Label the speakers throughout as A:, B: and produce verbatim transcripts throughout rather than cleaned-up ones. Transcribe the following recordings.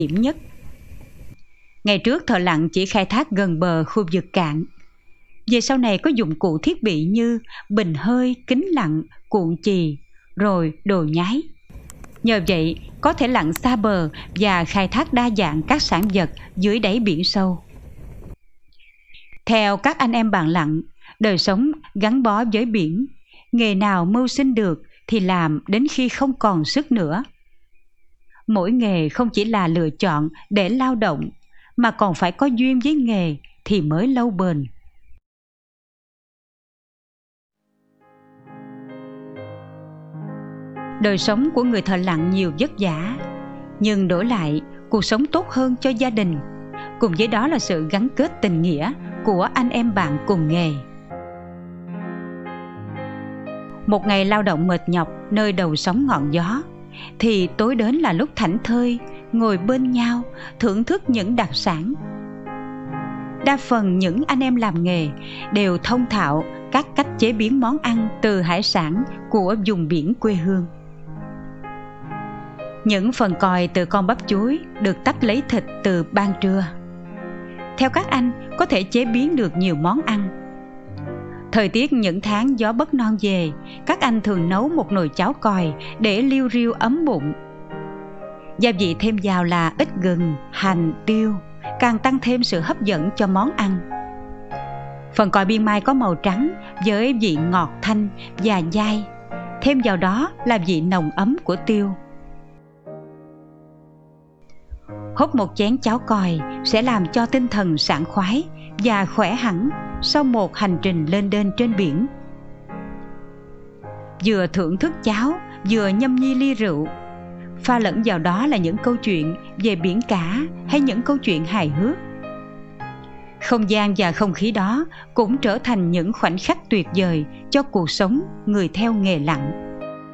A: hiểm nhất. Ngày trước thợ lặn chỉ khai thác gần bờ khu vực cạn. Về sau này có dụng cụ thiết bị như bình hơi, kính lặn, cuộn chì, rồi đồ nhái. Nhờ vậy có thể lặn xa bờ và khai thác đa dạng các sản vật dưới đáy biển sâu. Theo các anh em bạn lặn, đời sống gắn bó với biển, nghề nào mưu sinh được thì làm đến khi không còn sức nữa. Mỗi nghề không chỉ là lựa chọn để lao động, mà còn phải có duyên với nghề thì mới lâu bền. Đời sống của người thợ lặn nhiều vất vả, nhưng đổi lại cuộc sống tốt hơn cho gia đình, cùng với đó là sự gắn kết tình nghĩa của anh em bạn cùng nghề. Một ngày lao động mệt nhọc nơi đầu sóng ngọn gió, thì tối đến là lúc thảnh thơi ngồi bên nhau thưởng thức những đặc sản. Đa phần những anh em làm nghề đều thông thạo các cách chế biến món ăn từ hải sản của vùng biển quê hương. Những phần còi từ con bắp chuối được tách lấy thịt từ ban trưa. Theo các anh, có thể chế biến được nhiều món ăn. Thời tiết những tháng gió Bất Non về, các anh thường nấu một nồi cháo còi để liu riu ấm bụng. Gia vị thêm vào là ít gừng, hành, tiêu, càng tăng thêm sự hấp dẫn cho món ăn. Phần còi biên mai có màu trắng với vị ngọt thanh và dai, thêm vào đó là vị nồng ấm của tiêu. Húp một chén cháo còi sẽ làm cho tinh thần sảng khoái và khỏe hẳn sau một hành trình lênh đênh trên biển. Vừa thưởng thức cháo, vừa nhâm nhi ly rượu, pha lẫn vào đó là những câu chuyện về biển cả hay những câu chuyện hài hước. Không gian và không khí đó cũng trở thành những khoảnh khắc tuyệt vời cho cuộc sống người theo nghề lặn.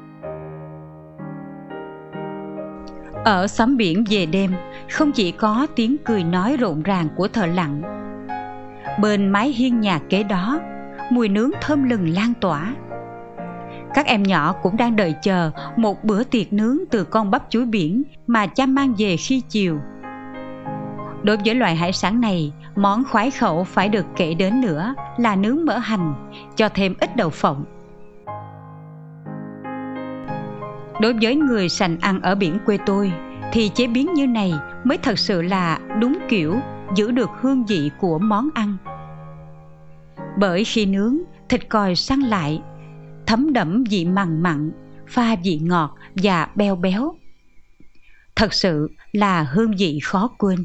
A: Ở xóm biển về đêm, không chỉ có tiếng cười nói rộn ràng của thợ lặn. Bên mái hiên nhà kế đó, mùi nướng thơm lừng lan tỏa. Các em nhỏ cũng đang đợi chờ một bữa tiệc nướng từ con bắp chuối biển mà cha mang về khi chiều. Đối với loại hải sản này, món khoái khẩu phải được kể đến nữa là nướng mỡ hành, cho thêm ít đậu phộng. Đối với người sành ăn ở biển quê tôi, thì chế biến như này mới thật sự là đúng kiểu giữ được hương vị của món ăn. Bởi khi nướng, thịt còi săn lại, thấm đẫm vị mặn mặn, pha vị ngọt và béo béo. Thật sự là hương vị khó quên.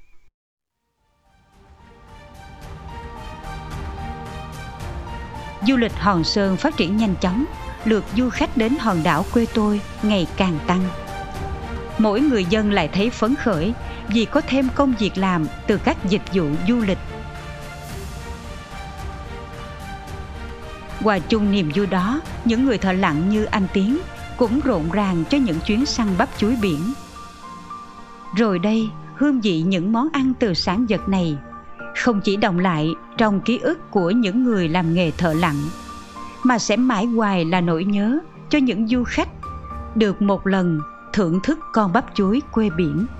A: Du lịch Hòn Sơn phát triển nhanh chóng, lượt du khách đến hòn đảo quê tôi ngày càng tăng. Mỗi người dân lại thấy phấn khởi vì có thêm công việc làm từ các dịch vụ du lịch. Hòa chung niềm vui đó, những người thợ lặn như anh Tiến cũng rộn ràng cho những chuyến săn bắp chuối biển. Rồi đây, hương vị những món ăn từ sản vật này không chỉ đọng lại trong ký ức của những người làm nghề thợ lặn, mà sẽ mãi hoài là nỗi nhớ cho những du khách được một lần thưởng thức con bắp chuối quê biển.